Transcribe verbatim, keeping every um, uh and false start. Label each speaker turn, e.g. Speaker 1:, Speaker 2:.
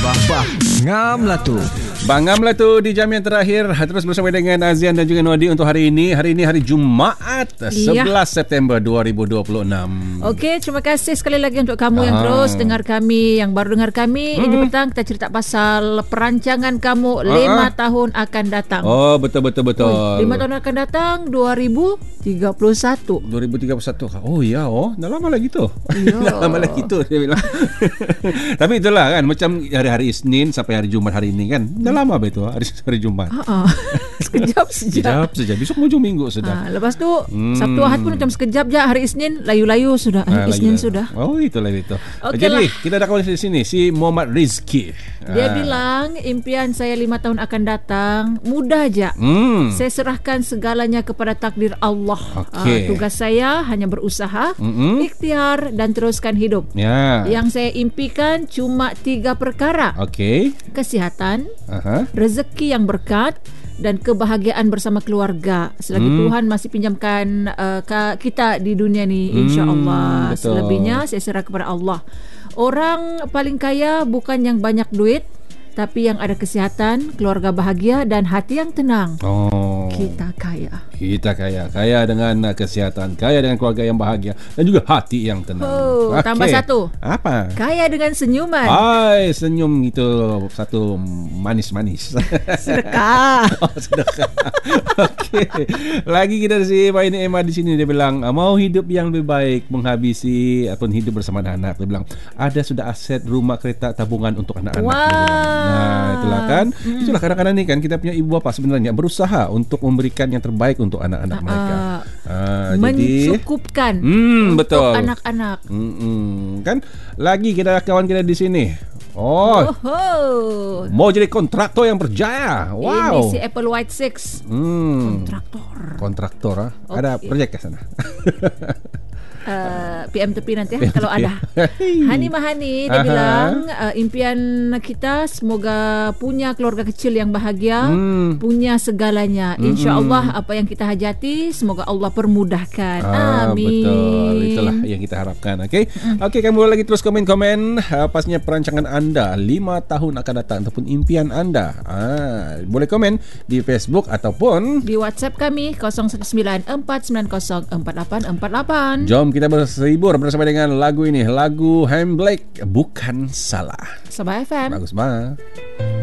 Speaker 1: Bah, bah, ngam lah tu.
Speaker 2: Bangam lah tu di jam yang terakhir. Terus bersama dengan Azian dan juga Nuadi untuk hari ini. Hari ini hari Jumaat sebelas September dua ribu dua puluh enam.
Speaker 3: Okey, terima kasih sekali lagi untuk kamu yang terus dengar kami, yang baru dengar kami. Hmm. Ini petang kita cerita pasal perancangan kamu lima tahun akan datang.
Speaker 2: Oh, betul betul betul.
Speaker 3: Ui, lima tahun akan datang dua ribu tiga puluh satu.
Speaker 2: dua ribu tiga puluh satu. Oh ya, oh, dah lama lagi tu.
Speaker 3: Ya.
Speaker 2: Dah lama lagi tu dia bilang. Tapi itulah kan, macam hari-hari Isnin sampai hari Jumaat hari ini kan. Dah lama betul hari hari Jumaat.
Speaker 3: Ha sekejap saja.
Speaker 2: Sekejap saja. Besok hujung minggu sudah.
Speaker 3: Ha, lepas tu hmm. Sabtu Ahad pun macam sekejap je. Hari Isnin layu-layu sudah. Hari ha, Isnin layu. Sudah.
Speaker 2: Oh, itulah itu.
Speaker 3: Okay
Speaker 2: Jadi,
Speaker 3: lah.
Speaker 2: kita dah kawan di sini si Muhammad Rizki.
Speaker 3: Dia
Speaker 2: ha.
Speaker 3: bilang impian saya lima tahun akan datang mudah aja. Hmm. Saya serahkan segalanya kepada takdir Allah. Okay. Ha, tugas saya hanya berusaha, mm-hmm. ikhtiar dan teruskan hidup. Ya. Yang saya impikan cuma tiga perkara.
Speaker 2: Okey.
Speaker 3: Kesihatan, uh-huh. rezeki yang berkat dan kebahagiaan bersama keluarga selagi hmm. Tuhan masih pinjamkan uh, kita di dunia ni, insya-Allah. Hmm, selebihnya saya serah kepada Allah. Orang paling kaya bukan yang banyak duit, tapi yang ada kesihatan, keluarga bahagia dan hati yang tenang. Oh. Kita kaya.
Speaker 2: Kita kaya. Kaya dengan kesihatan, kaya dengan keluarga yang bahagia dan juga hati yang tenang.
Speaker 3: Oh, okay. Tambah satu.
Speaker 2: Apa?
Speaker 3: Kaya dengan senyuman.
Speaker 2: Hai, senyum itu satu manis-manis.
Speaker 3: Sedekah.
Speaker 2: Oh, sedekah. Okey. Lagi kita si Pak ini Emma di sini dia bilang mau hidup yang lebih baik, menghabisi ataupun hidup bersama anak. Dia bilang ada sudah aset rumah, kereta, tabungan untuk anak-anak.
Speaker 3: Wow.
Speaker 2: Nah, itulah kan. Hmm. Itulah kadang-kadang ni kan kita punya ibu bapa sebenarnya berusaha untuk memberikan yang terbaik untuk anak-anak uh, mereka.
Speaker 3: Uh, mencukupkan
Speaker 2: jadi, hmm,
Speaker 3: untuk
Speaker 2: betul.
Speaker 3: anak-anak.
Speaker 2: Hmm, kan lagi kita kawan kita di sini. Oh,
Speaker 3: oh,
Speaker 2: mau jadi kontraktor yang berjaya. Wow.
Speaker 3: Ini si Apple White Six. Hmm. Kontraktor.
Speaker 2: Kontraktor. Ah. Okay. Ada proyek ke sana?
Speaker 3: Uh, P M tepi nanti ya, kalau ada. Hani Mahani dia Aha. bilang uh, impian kita semoga punya keluarga kecil yang bahagia, hmm. punya segalanya. InsyaAllah apa yang kita hajati semoga Allah permudahkan. Ah, Amin.
Speaker 2: Betul, itulah yang kita harapkan. Okey. Hmm. Okey, kamu boleh lagi terus komen-komen uh, pasnya perancangan anda lima tahun akan datang ataupun impian anda. Ah, boleh komen di Facebook ataupun
Speaker 3: di WhatsApp kami kosong satu sembilan empat sembilan kosong empat lapan empat lapan.
Speaker 2: Jom kita bersibur bersama dengan lagu ini, lagu Ham Blake, Bukan Salah.
Speaker 3: Sabah F M.
Speaker 2: Bagus banget.